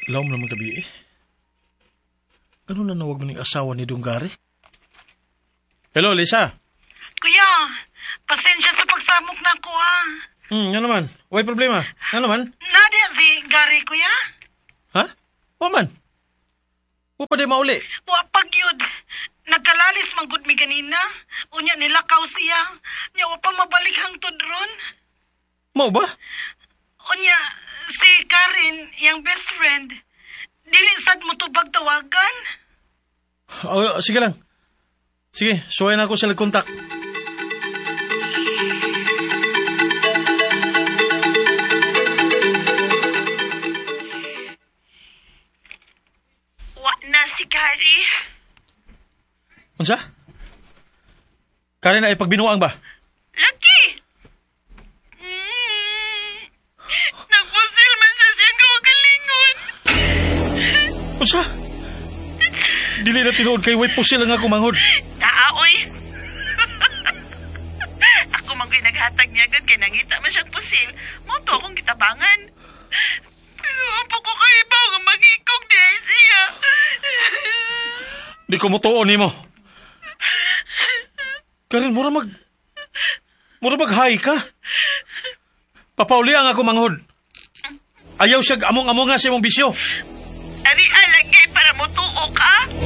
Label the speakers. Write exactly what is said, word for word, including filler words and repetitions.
Speaker 1: Ilawom naman gabi eh. Ganun na nawag mo ng asawa ni Dunggari? Hello, Lisa.
Speaker 2: Kuya, pasensya sa pagsamok na ko, ha?
Speaker 1: Hmm, nga naman. Way problema. Nga naman.
Speaker 2: Nadia si Gary, kuya?
Speaker 1: Ha? O man. O pa di mauli.
Speaker 2: Wapag yun. Nagkalalis man gud mi ganina. Unya nilakaw siya. Nya wa pa mabalik hangtod ron.
Speaker 1: Mau ba?
Speaker 2: Unya, si Karen, yang best friend, dili sad mo tubag tawagan.
Speaker 1: Oh, sige lang. Sige, suwayan ako sila kontak.
Speaker 2: Wa na si Gary.
Speaker 1: Unsa? Karen na ipagbinuang ba?
Speaker 2: Laki! Mm. Nagpusil man sa siyang kawagalingon.
Speaker 1: Unsa? Dili na tinuod kay wait pusil nga kumanghod.
Speaker 2: Taaoy. Ako man ko'y naghatag niya agad kay nangita man siyang pusil. Moto akong gitabangan. Pero apo ko kaibaw nga magikog di ay siya.
Speaker 1: Di ko mutuon nimo. Karen, mura mag... Mura mag-hi ka. Papauli ang ako manghod. Ayaw siya among-among nga sa imong bisyo.
Speaker 2: Ari alagay para motuo ka?